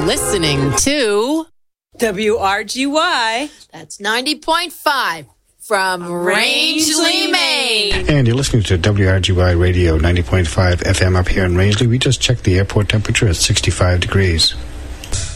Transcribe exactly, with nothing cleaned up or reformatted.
listening to W R G Y. That's ninety point five from Rangeley, Maine. And you're listening to W R G Y Radio ninety point five F M up here in Rangeley. We just checked the airport temperature at sixty-five degrees.